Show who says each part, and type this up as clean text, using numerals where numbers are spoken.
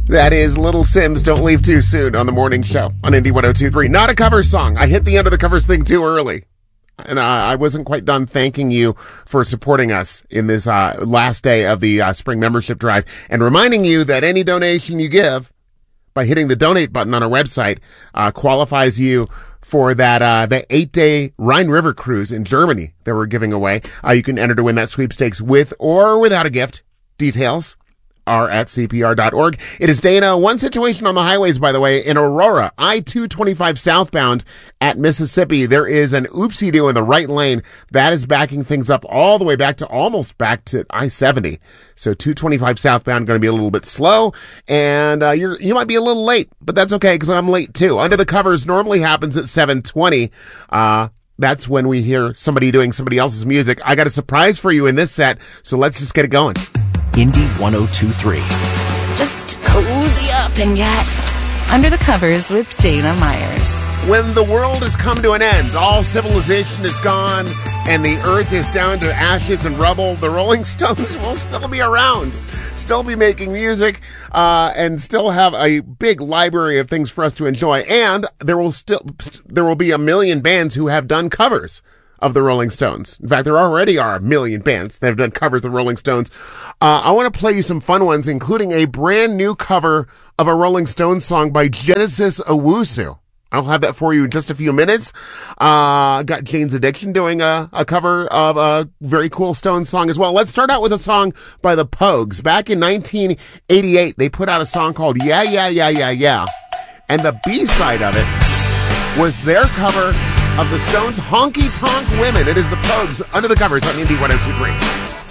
Speaker 1: That is Little Sims, Don't Leave Too Soon on the morning show on Indie 102.3. Not a cover song. I hit the end of the covers thing too early. And I wasn't quite done thanking you for supporting us in this last day of the spring membership drive and reminding you that any donation you give by hitting the donate button on our website qualifies you for that the 8-day Rhine River cruise in Germany that we're giving away. You can enter to win that sweepstakes with or without a gift. Details are at CPR.org. It is Dana. One situation on the highways, by the way, in Aurora, I-225 southbound at Mississippi, there is an oopsie-doo in the right lane. That is backing things up all the way back to almost back to I-70. So 225 southbound going to be a little bit slow, and you might be a little late, but that's okay because I'm late too. Under the Covers normally happens at 7:20. That's when we hear somebody doing somebody else's music. I got a surprise for you in this set, so let's just get it going.
Speaker 2: Indie 102.3.
Speaker 3: Just cozy up and get Under the Covers with Dana Myers.
Speaker 1: When the world has come to an end, all civilization is gone, and the earth is down to ashes and rubble, the Rolling Stones will still be around, still be making music, and still have a big library of things for us to enjoy. And there will be a million bands who have done covers of the Rolling Stones. In fact, there already are a million bands that have done covers of the Rolling Stones. I want to play you some fun ones, including a brand new cover of a Rolling Stones song by Genesis Owusu. I'll have that for you in just a few minutes. Got Jane's Addiction doing a cover of a very cool Stones song as well. Let's start out with a song by the Pogues. Back in 1988, they put out a song called Yeah, Yeah, Yeah, Yeah, Yeah. And the B-side of it was their cover of the Stones' Honky Tonk Women. It is the Pogues, Under the Covers on Indie 102.3.